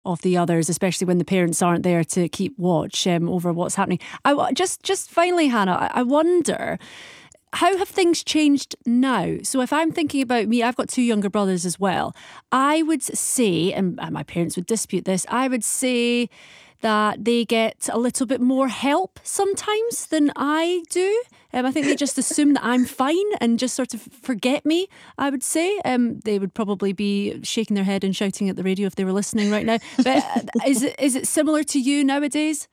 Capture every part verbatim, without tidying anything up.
of the others, especially when the parents aren't there to keep watch um, over what's happening. I just, just finally, Hannah, I, I wonder, how have things changed now? So if I'm thinking about me, I've got two younger brothers as well. I would say, and my parents would dispute this, I would say that they get a little bit more help sometimes than I do. Um, I think they just assume that I'm fine and just sort of forget me, I would say. Um, they would probably be shaking their head and shouting at the radio if they were listening right now. But is it is it similar to you nowadays?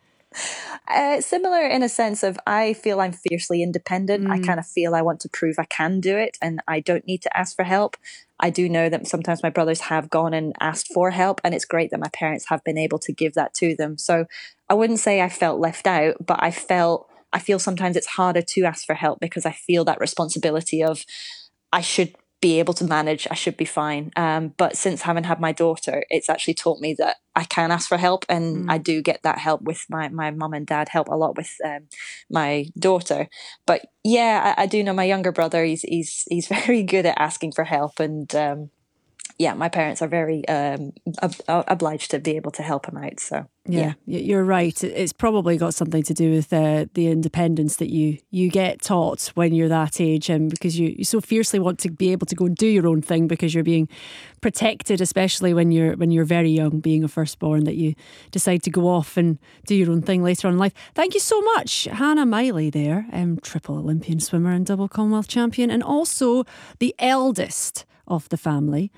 Uh, similar in a sense of I feel I'm fiercely independent. Mm. I kind of feel I want to prove I can do it and I don't need to ask for help. I do know that sometimes my brothers have gone and asked for help, and it's great that my parents have been able to give that to them. So I wouldn't say I felt left out, but I felt I feel sometimes it's harder to ask for help because I feel that responsibility of I should be able to manage, I should be fine. Um, but since having had my daughter, it's actually taught me that I can ask for help, and mm. I do get that help with my, my mum and dad help a lot with um, my daughter. But yeah, I, I do know my younger brother, he's he's he's very good at asking for help, and um, yeah, my parents are very um, ob- obliged to be able to help him out. So yeah, yeah, you're right. It's probably got something to do with uh, the independence that you you get taught when you're that age, and because you, you so fiercely want to be able to go and do your own thing because you're being protected, especially when you're when you're very young, being a firstborn, that you decide to go off and do your own thing later on in life. Thank you so much, Hannah Miley there, um, triple Olympian swimmer and double Commonwealth champion, and also the eldest of the family.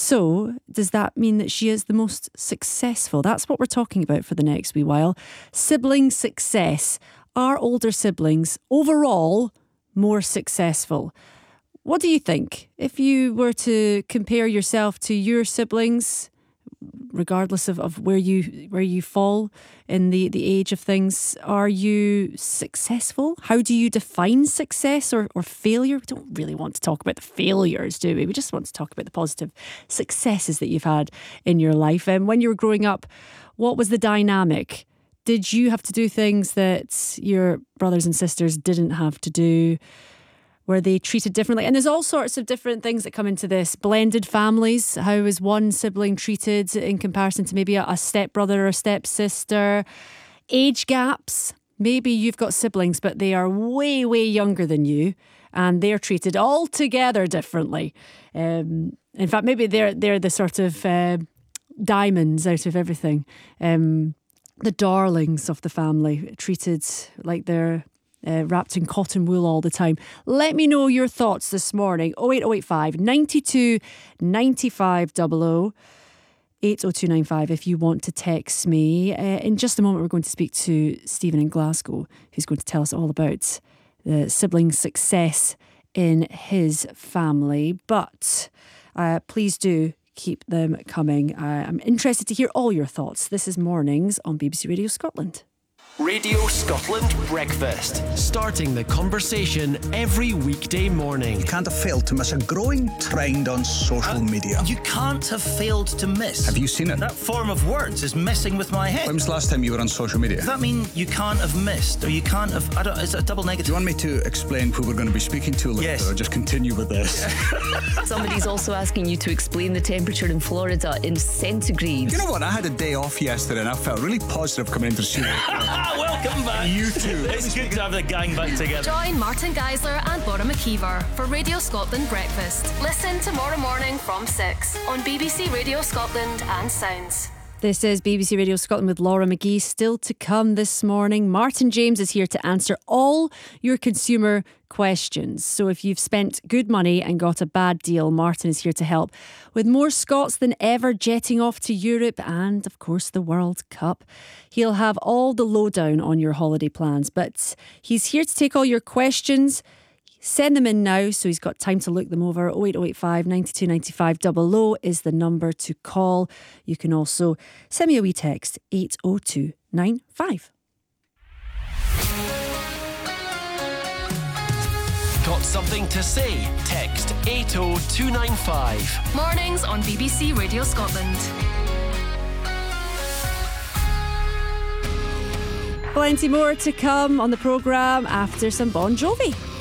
So does that mean that she is the most successful? That's what we're talking about for the next wee while. Sibling success. Are older siblings overall more successful? What do you think? If you were to compare yourself to your siblings, regardless of, of where you where you fall in the, the age of things, are you successful? How do you define success or, or failure? We don't really want to talk about the failures, do we? We just want to talk about the positive successes that you've had in your life. And when you were growing up, what was the dynamic? Did you have to do things that your brothers and sisters didn't have to do? Were they treated differently? And there's all sorts of different things that come into this. Blended families. How is one sibling treated in comparison to maybe a, a stepbrother or a stepsister? Age gaps. Maybe you've got siblings, but they are way, way younger than you, and they're treated altogether differently. Um, in fact, maybe they're they're the sort of uh, diamonds out of everything. Um, the darlings of the family, treated like they're Uh, wrapped in cotton wool all the time. Let me know your thoughts this morning. oh eight oh eight five, nine two, nine five double oh, eight oh two nine five if you want to text me. Uh, in just a moment, we're going to speak to Stephen in Glasgow, who's going to tell us all about the sibling success in his family. But uh, please do keep them coming. Uh, I'm interested to hear all your thoughts. This is Mornings on B B C Radio Scotland. Radio Scotland Breakfast. Starting the conversation every weekday morning. You can't have failed to miss a growing trend on social uh, media. You can't have failed to miss. Have you seen it? That form of words is messing with my head. When was the last time you were on social media? Does that mean you can't have missed, or you can't have... I don't, is it a double negative? Do you want me to explain who we're going to be speaking to later, yes. or just continue with this? Somebody's also asking you to explain the temperature in Florida in centigrade. You know what? I had a day off yesterday and I felt really positive coming into the studio. Welcome back. You too. It's good to have the gang back together. Join Martin Geisler and Laura McKeever for Radio Scotland Breakfast. Listen tomorrow morning from six on B B C Radio Scotland and Sounds. This is B B C Radio Scotland with Laura McGee. Still to come this morning, Martin James is here to answer all your consumer questions. So if you've spent good money and got a bad deal, Martin is here to help. With more Scots than ever jetting off to Europe and, of course, the World Cup, he'll have all the lowdown on your holiday plans. But he's here to take all your questions. Send them in now, so he's got time to look them over. oh eight oh eight five, nine two, nine five double oh is the number to call. You can also send me a wee text, eight oh two nine five. Got something to say? Text eight oh two nine five. Mornings on B B C Radio Scotland. Plenty more to come on the programme after some Bon Jovi.